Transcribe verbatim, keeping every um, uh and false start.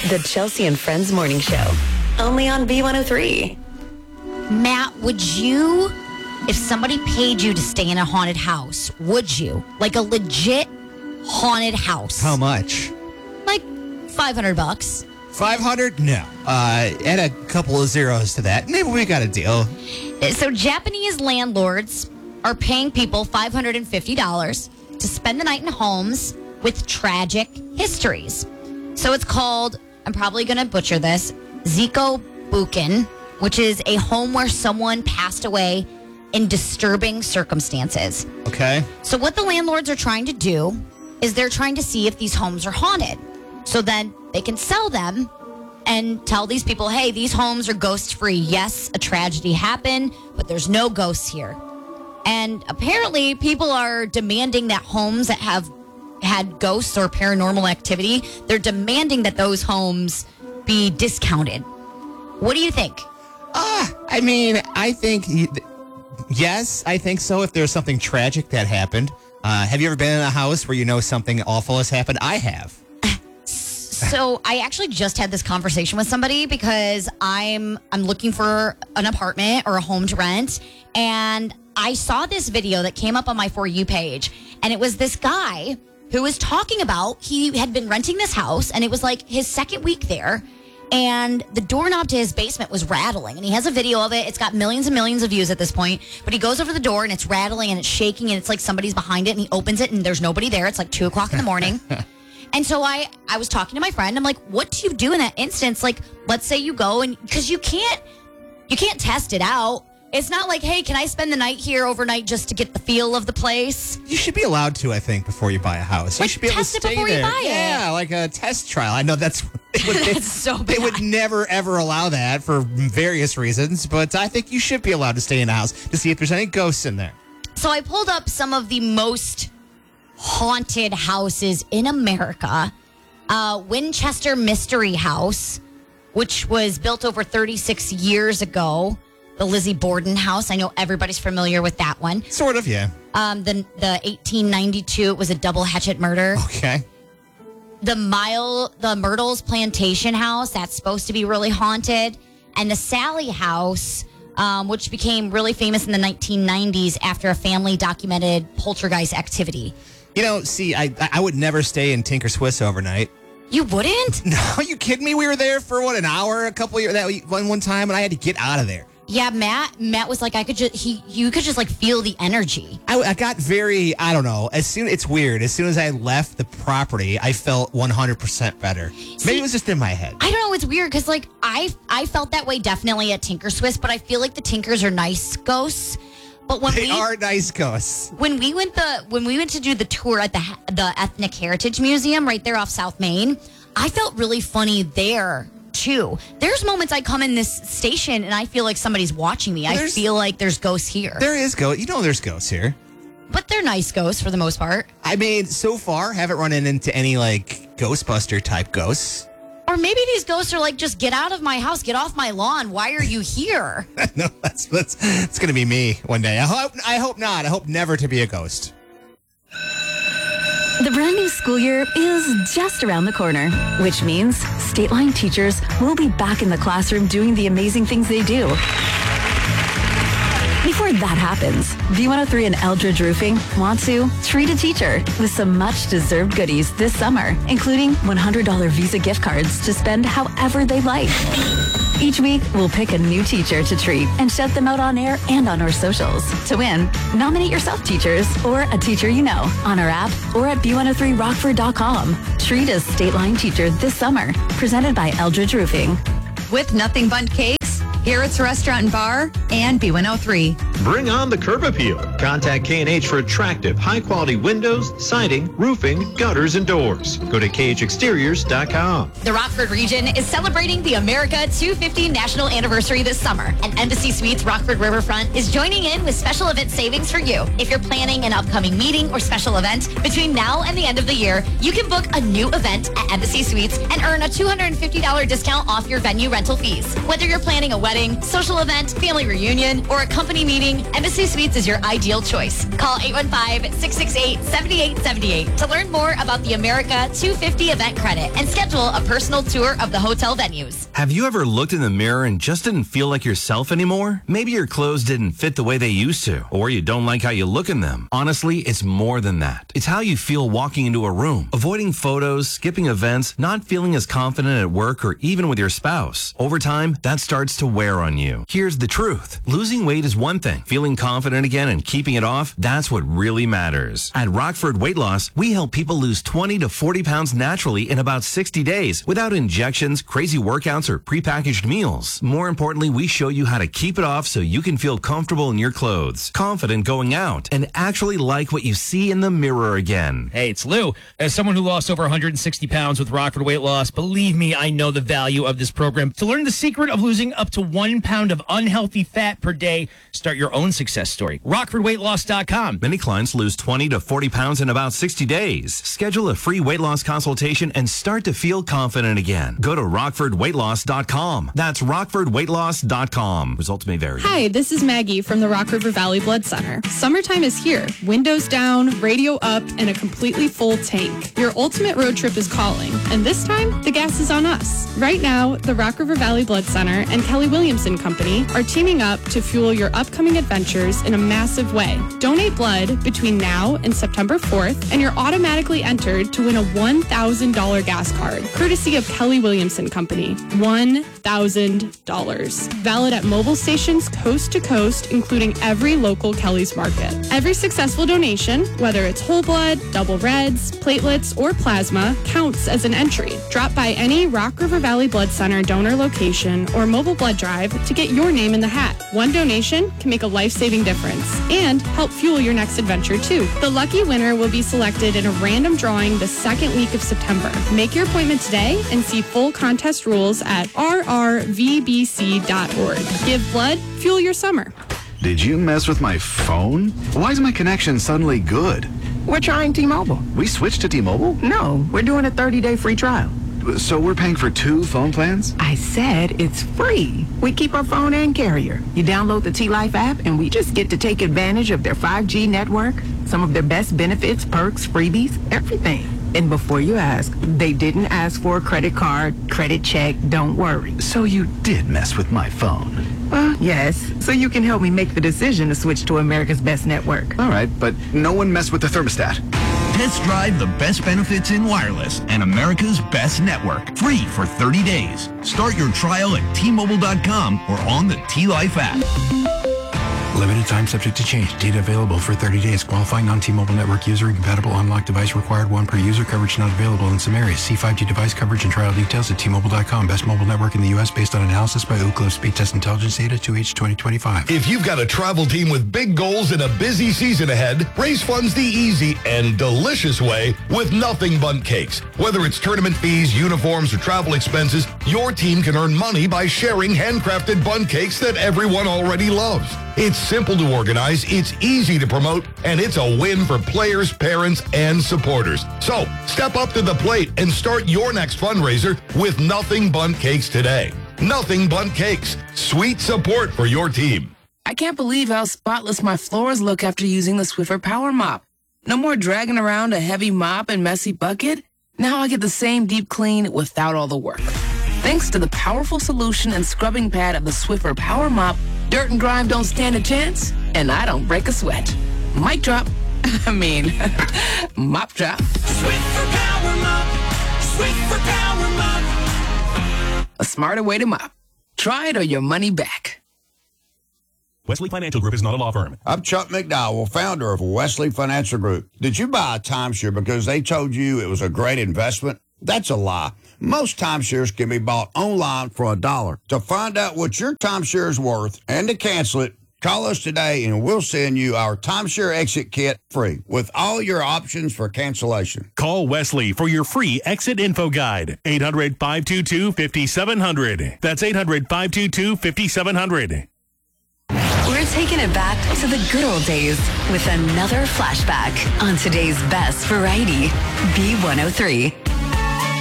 The Chelsea and Friends Morning Show. Only on B one oh three. Matt, would you, if somebody paid you to stay in a haunted house, would you? Like a legit haunted house? How much? Like five hundred bucks. five hundred? No. Uh, add a couple of zeros to that. Maybe we got a deal. So Japanese landlords are paying people five hundred fifty dollars to spend the night in homes with tragic histories. So it's called, I'm probably going to butcher this, Zikobuken, which is a home where someone passed away in disturbing circumstances. Okay. So what the landlords are trying to do is they're trying to see if these homes are haunted. So then they can sell them and tell these people, hey, these homes are ghost-free. Yes, a tragedy happened, but there's no ghosts here. And apparently people are demanding that homes that have had ghosts or paranormal activity, they're demanding that those homes be discounted. What do you think? Ah, uh, I mean, I think, yes, I think so if there's something tragic that happened. Uh, have you ever been in a house where you know something awful has happened? I have. So I actually just had this conversation with somebody because I'm I'm looking for an apartment or a home to rent, and I saw this video that came up on my For You page, and it was this guy who was talking about he had been renting this house, and it was like his second week there, and the doorknob to his basement was rattling, and he has a video of it. It's got millions and millions of views at this point, but he goes over the door, and it's rattling, and it's shaking, and it's like somebody's behind it, and he opens it, and there's nobody there. It's like two o'clock in the morning. And so I, I was talking to my friend. I'm like, what do you do in that instance? Like, let's say you go and because you can't, you can't test it out. It's not like, hey, can I spend the night here overnight just to get the feel of the place? You should be allowed to, I think, before you buy a house. Like, you should be able to test it stay before there. you buy it. Yeah, like a test trial. I know that's they would, That's so They bad. would never ever allow that for various reasons, but I think you should be allowed to stay in a house to see if there's any ghosts in there. So I pulled up some of the most haunted houses in America. Uh, Winchester Mystery House, which was built over thirty-six years ago. The Lizzie Borden House. I know everybody's familiar with that one. Sort of, yeah. Um, the the eighteen ninety-two, it was a double hatchet murder. Okay. The Mile, the Myrtles Plantation House, that's supposed to be really haunted. And the Sally House, um, which became really famous in the nineteen nineties after a family documented poltergeist activity. You know, see, I I would never stay in Tinker Swiss overnight. You wouldn't? No, are you kidding me? We were there for, what, an hour a couple of years, that one, one time, and I had to get out of there. Yeah, Matt. Matt was like, I could just he, you could just like feel the energy. I, I got very, I don't know. As soon, it's weird. As soon as I left the property, I felt one hundred percent better. See, Maybe it was just in my head. I don't know. It's weird because like I I felt that way definitely at Tinker Swiss, but I feel like the Tinkers are nice ghosts. But when They we are nice ghosts. when we went the when we went to do the tour at the the Ethnic Heritage Museum right there off South Main, I felt really funny there. Too. There's moments I come in this station and I feel like somebody's watching me. I There's- feel like there's ghosts here. There is ghosts. You know there's ghosts here. But they're nice ghosts for the most part. I mean, so far, haven't run into any, like, Ghostbuster type ghosts. Or maybe these ghosts are like, just get out of my house, get off my lawn. Why are you here? No, that's that's it's gonna be me one day. I hope I hope not. I hope never to be a ghost. The brand new school year is just around the corner, which means State Line teachers will be back in the classroom doing the amazing things they do. Before that happens, B one oh three and Eldridge Roofing want to treat a teacher with some much-deserved goodies this summer, including one hundred dollars Visa gift cards to spend however they like. Each week, we'll pick a new teacher to treat and shout them out on air and on our socials. To win, nominate yourself, teachers, or a teacher you know on our app or at B one oh three rockford dot com. Treat a State Line teacher this summer. Presented by Eldridge Roofing. With Nothing Bundt Cakes, Garrett's Restaurant and Bar, and B one oh three. Bring on the curb appeal. Contact K and H for attractive, high-quality windows, siding, roofing, gutters, and doors. Go to K H exteriors dot com. The Rockford region is celebrating the America two fifty National Anniversary this summer, and Embassy Suites Rockford Riverfront is joining in with special event savings for you. If you're planning an upcoming meeting or special event between now and the end of the year, you can book a new event at Embassy Suites and earn a two hundred fifty dollars discount off your venue rental fees. Whether you're planning a wedding, wedding, social event, family reunion, or a company meeting, Embassy Suites is your ideal choice. Call eight one five, six six eight, seven eight seven eight to learn more about the America two hundred fifty event credit and schedule a personal tour of the hotel venues. Have you ever looked in the mirror and just didn't feel like yourself anymore? Maybe your clothes didn't fit the way they used to, or you don't like how you look in them. Honestly, it's more than that. It's how you feel walking into a room, avoiding photos, skipping events, not feeling as confident at work or even with your spouse. Over time, that starts to wear on you. Here's the truth. Losing weight is one thing. Feeling confident again and keeping it off, that's what really matters. At Rockford Weight Loss, we help people lose twenty to forty pounds naturally in about sixty days without injections, crazy workouts, or prepackaged meals. More importantly, we show you how to keep it off so you can feel comfortable in your clothes, confident going out, and actually like what you see in the mirror again. Hey, it's Lou. As someone who lost over one hundred sixty pounds with Rockford Weight Loss, believe me, I know the value of this program. To learn the secret of losing up to one pound of unhealthy fat per day, start your own success story. Rockford Weight Loss dot com. Many clients lose twenty to forty pounds in about sixty days. Schedule a free weight loss consultation and start to feel confident again. Go to Rockford Weight Loss dot com. That's Rockford Weight Loss dot com. Results may vary. Hi, this is Maggie from the Rock River Valley Blood Center. Summertime is here. Windows down, radio up, and a completely full tank. Your ultimate road trip is calling, and this time, the gas is on us. Right now, the Rock River Valley Blood Center and Kelly Williamson Company are teaming up to fuel your upcoming adventures in a massive way. Donate blood between now and September fourth, and you're automatically entered to win a one thousand dollars gas card, courtesy of Kelly Williamson Company. one thousand dollars. Valid at mobile stations coast to coast, including every local Kelly's Market. Every successful donation, whether it's whole blood, double reds, platelets, or plasma, counts as an entry. Drop by any Rock River Valley Blood Center donor location or mobile blood drive to get your name in the hat. One donation can make a life-saving difference and help fuel your next adventure too. The lucky winner will be selected in a random drawing the second week of September. Make your appointment today and see full contest rules at r r v b c dot org. Give blood, fuel your summer. Did you mess with my phone? Why is my connection suddenly good? We're trying T-Mobile. We switched to T-Mobile? No, we're doing a thirty-day free trial. So we're paying for two phone plans? I said it's free. We keep our phone and carrier. You download the T-Life app and we just get to take advantage of their five G network, some of their best benefits, perks, freebies, everything. And before you ask, they didn't ask for a credit card, credit check, don't worry. So you did mess with my phone? Well, yes. So you can help me make the decision to switch to America's best network. All right, but no one messed with the thermostat. Test drive the best benefits in wireless and America's best network. Free for thirty days. Start your trial at T Mobile dot com or on the T-Life app. Limited time subject to change. Data available for thirty days. Qualifying non-T-Mobile network user. Incompatible unlocked device required. One per user. Coverage not available in some areas. See five G device coverage and trial details at T Mobile dot com. Best mobile network in the U S based on analysis by Ookla Speed Test Intelligence Data two H twenty twenty-five. If you've got a travel team with big goals and a busy season ahead, raise funds the easy and delicious way with Nothing Bundt Cakes. Whether it's tournament fees, uniforms, or travel expenses, your team can earn money by sharing handcrafted bundt cakes that everyone already loves. It's simple to organize, it's easy to promote, and it's a win for players, parents, and supporters. So, step up to the plate and start your next fundraiser with Nothing Bundt Cakes today. Nothing Bundt Cakes. Sweet support for your team. I can't believe how spotless my floors look after using the Swiffer Power Mop. No more dragging around a heavy mop and messy bucket. Now I get the same deep clean without all the work. Thanks to the powerful solution and scrubbing pad of the Swiffer Power Mop, dirt and grime don't stand a chance, and I don't break a sweat. Mic drop. I mean, mop drop. Swiffer Power Mop. Swiffer Power Mop. A smarter way to mop. Try it or your money back. Wesley Financial Group is not a law firm. I'm Chuck McDowell, founder of Wesley Financial Group. Did you buy a timeshare because they told you it was a great investment? That's a lie. Most timeshares can be bought online for a dollar. To find out what your timeshare is worth and to cancel it, call us today and we'll send you our timeshare exit kit free with all your options for cancellation. Call Wesley for your free exit info guide. eight hundred, five two two, five seven zero zero. That's eight hundred, five two two, five seven zero zero. We're taking it back to the good old days with another flashback on today's best variety, B one oh three.